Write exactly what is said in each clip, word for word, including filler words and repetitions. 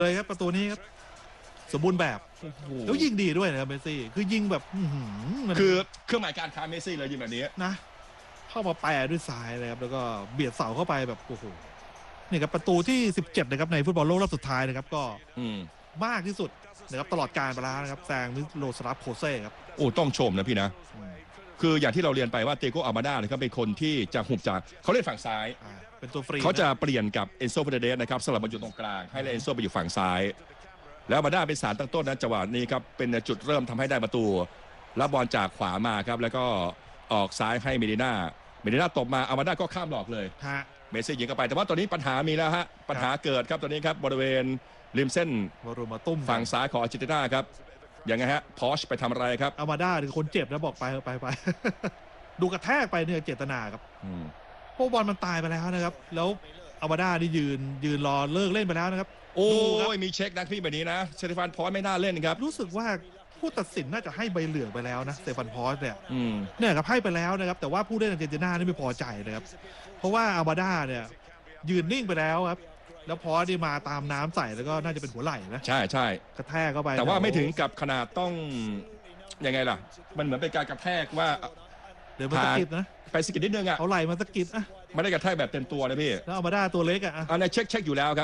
เลยครับประตูนี้ครับสมบูรณ์แบบแล้วยิงดีด้วยนะครับเมสซี่คือยิงแบบคือเครื่องหมายการค้าเมสซี่เลยยิงแบบนี้นะเข้ามาแปรด้วยซ้ายเลยครับแล้วก็เบียดเสาเข้าไปแบบโอ้โหนี่ครับประตูที่สิบเจ็ดนะครับในฟุตบอลโลกรอบสุดท้ายนะครับก็มากที่สุดนะครับตลอดการไปแล้วนะครับแซงมิโลสลาฟโคเซ่ครับโอ้ต้องชมนะพี่นะคืออย่างที่เราเรียนไปว่าเตโกอามาดานะครับเป็นคนที่จะหุบจากเขาเล่นฝั่งซ้ายเป็นตัวฟรีเขาจะเปลี่ยนกับเอนโซเฟเดเดสนะครับสลับมาอยู่ตรงกลางให้เอนโซไปอยู่ฝั่งซ้ายแล้วอามาดาเป็นสารตั้งต้นนะจังหวะนี้ครับเป็นจุดเริ่มทำให้ได้ประตูรับบอลจากขวามาครับแล้วก็ออกซ้ายให้เมดิน่าเมดิน่าตบมาอามาดาก็ข้ามหลอกเลยเมสซี่ยิงเข้าไปแต่ว่าตอนนี้ปัญหามีแล้วฮะปัญหาเกิดครับตอนนี้ครับบริเวณริมเส้นฝั่งซ้ายของอาร์เจนตินาครับยังไงฮะพอชไปทำอะไรครับอามาด้าคือคนเจ็บนะบอกไปไปไปดูกระแทกไปเนี่ยเจตนาครับพวกบอลมันตายไปแล้วนะครับแล้วอามาด้านี่ยืนยืนรอเลิกเล่นไปแล้วนะครับโอ้ยมีเช็คนะพี่แบบนี้นะเซฟานพอสไม่น่าเล่นครับรู้สึกว่าผู้ตัดสินน่าจะให้ใบเหลืองไปแล้วนะเซฟานพอสเนี่ยเนี่ยครับให้ไปแล้วนะครับแต่ว่าผู้เล่นอาร์เจนตินานี่ไม่พอใจนะครับเพราะว่าอามาด้าเนี่ยยืนนิ่งไปแล้วครับแล้วพอที่มาตามน้ำใส่แล้วก็น่าจะเป็นหัวไหล่นะใช่ใช่กระแทกเข้าไปแต่ว่าไม่ถึงกับขนาดต้องยังไงล่ะมันเหมือนเป็นการกระแทกว่าเดี๋ยวมันสะกิดนะไปสะกิดนิดนึงอ่ะเขาไหล่มันสะกิดอ่ะไม่ได้กระแทกแบบเต็มตัวนะพี่แล้วอามาด้าตัวเล็กอ่ะอันนี้เช็คเช็คอยู่แล้วครับ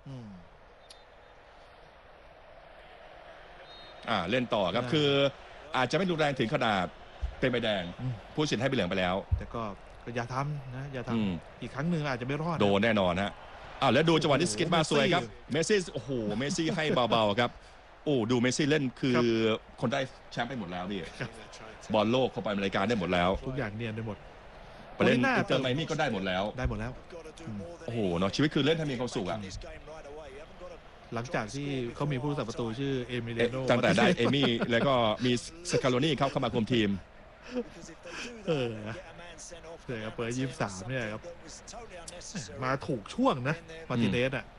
อ่าเล่นต่อครับคืออาจจะไม่รุนแรงถึงขนาดเป็นใบแดงผู้สินให้ใบเหลืองไปแล้วแต่ก็อย่าทำนะอย่าทำอีกครั้งหนึ่งอาจจะไม่รอดโดนแน่นอนฮะอ้าวแล้วดูจังหวะที่สกิดมาสวยครับเมสซี่โอ้โหเมสซี่ให้เบาๆครับโอ้ดูเมสซี่เล่นคือคนได้แชมป์ไปหมดแล้วพี่บอลโลกเข้าไปในรายการได้หมดแล้วทุกอย่างเนียนไปหมดไปเล่นอินเตอร์ไมมี่ก็ได้หมดแล้วได้หมดแล้วโอ้โหเนาะชีวิตคือเล่นให้มีความสุขอ่ะหลังจากที่เขามีผู้รักษาประตูชื่อเอมิเลโนตั้งแต่ได้เอมี่แล้วก็มีสคาโลนี่เข้าเข้ามาคุมทีมเออเปิดเปิดยี่สิบสามเนี่ยครับมาถูกช่วงนะมาร์ติเนสอ่ะ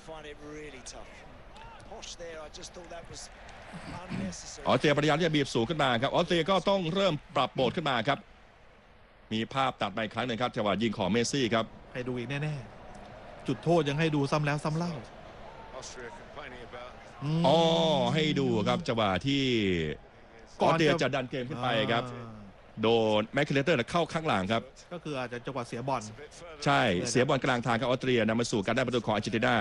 ออสเตรียพยายามที่จะบีบสูงขึ้นมาครับออสเตรียก็ต้องเริ่มปรับโบสขึ้นมาครับมีภาพตัดมาอีกครั้งหนึ่งครับจังหวะยิงของเมสซี่ครับให้ดูอีกแน่ๆจุดโทษยังให้ดูซ้ำแล้วซ้ำเล่าอ๋อให้ดูครับจังหวะที่ออสเตรียจะดันเกมขึ้นไปครับโดนแมคคิเลเตอร์เข้าข้างหลังครับก็คืออาจจะจังหวะเสียบอลใช่เสียบอลกลางทางครับออสเตรียนำมาสู่การได้ประตูของอาร์เจนติน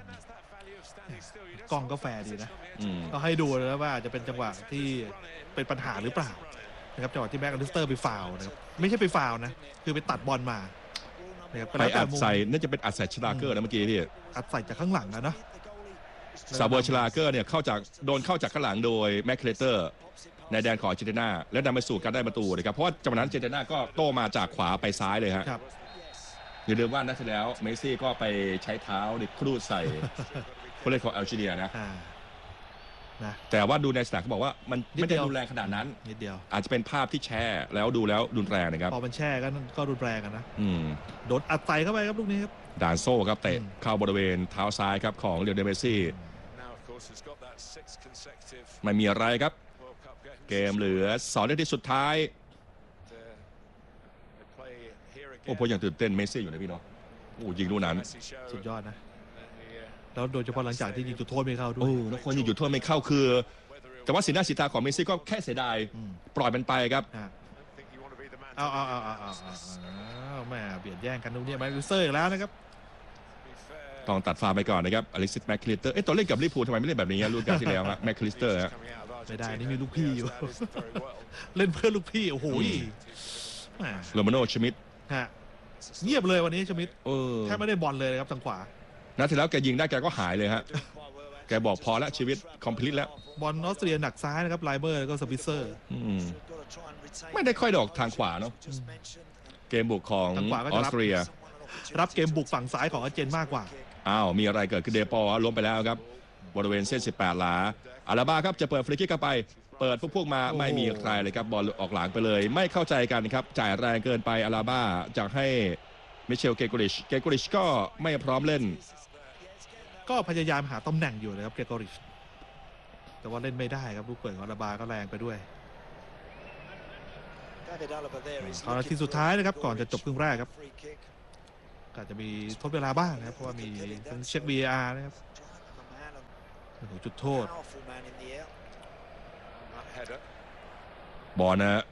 ากล้องก็แฟร์ดีนะก็ให้ดูแล้วว่าจะเป็นจังหวะที่เป็นปัญหาหรือเปล่านะครับจังหวะที่แม็กอลิสเตอร์ไปฟาวนะครับไม่ใช่ไปฟาวนะคือไปตัดบอลมาไปอัดใส่น่าจะเป็นอัดใส่ชลาเกอร์นะเมื่อกี้พี่อัดใส่จากข้างหลังนะเนาะซาบัวชลาเกอร์เนี่ยเข้าจากโดนเข้าจากข้างหลังโดยแมคคิเลเตอร์ในแดนของอาร์เจนตินาและนำไปสู่การได้ประตูนะครับเพราะว่าจังหวะนั้นอาร์เจนตินาก็โต้มาจากขวาไปซ้ายเลยฮะอย่าลืมว่านัดที่แล้วเมสซี่ก็ไปใช้เท้าดิครูดใส่ผู้เล่นของแอลจีเรียนะแต่ว่าดูในสนามเขาบอกว่ามันไม่ได้รุนแรงขนาดนั้นนิดเดียวอาจจะเป็นภาพที่แช่แล้วดูแล้วรุนแรงนะครับพอมันแช่ก็ก็รุนแรงกันนะโดนอัดใส่เข้าไปครับลูกนี้ครับดานโซ่ครับเตะเข้าบริเวณเท้าซ้ายครับของเลโอเนลเมสซี่ไม่มีอะไรครับเกมเหลือสองนาทีสุดท้ายโอ้พออย่างตื่นเต้นเมสซี่อยู่นะพี่เนาะโอ้ยิงลูกนั้นสุดยอดนะแล้วโดยเฉพาะหลังจากที่ยิงจุดโทษไม่เข้าด้วยโอ้แล้วคนยิงจุดโทษไม่เข้าคือแต่ว่าสีหน้าสีตาของเมสซี่ก็แค่เสียดายปล่อยมันไปครับเอาเอาเอาเอาเอาแม่เบียดแย่งกันตรงนี้แม็กลิเซอร์อีกแล้วนะครับต้องตัดฟาไปก่อนนะครับอเล็กซิสแมคคิลิสเตอร์เอ๊ะตอนเล่นกับลิเวอร์พูลทำไมไม่เล่นแบบนี้รุ่นการที่แล้วฮะแมคคิลิสเตอร์ฮะไม่ได้นี่มีลูกพี่อยู่เล่นเพื่อลูกพี่โอ้โหโรมาโน่ชมิดฮะเงียบเลยวันนี้ชมิดแทบไม่ได้บอลเลยครับทางขวานัดที่แล้วแกยิงได้แกก็หายเลยฮะแกบอกพอแล้วชีวิตคอมพลีทแล้วบอลออสเตรียหนักซ้ายนะครับไลเบอร์แล้วก็สปิเซอร์ไม่ได้ค่อยดอกทางขวาเนาะเกมบุกของออสเตรียรับเกมบุกฝั่งซ้ายของอาร์เจนมากกว่าอ้าวมีอะไรเกิดขึ้นเดปอล้มไปแล้วครับบริเวณเส้นสิบแปดหลาอาราบาครับจะเปิดฟรีคิกเข้าไปเปิดพวกพวกมาไม่มีใครเลยครับบอลออกหลังไปเลยไม่เข้าใจกันครับจ่ายแรงเกินไปอาราบาจากให้มิเชลเกโกริชเกโกริชก็ไม่พร้อมเล่นก็พยายามหาตำแหน่งอยู่นะครับเกโกริชแต่ว่าเล่นไม่ได้ครับลูกเปิดของอาราบาก็แรงไปด้วยตอนนาทีสุดท้ายนะครับก่อนจะจบครึ่งแรกครับก็จะมีทดเวลาบ้างนะครับเพราะว่ามีเช็ค วี อาร์ นะครับโอ้โหจุดโทษบอลนะ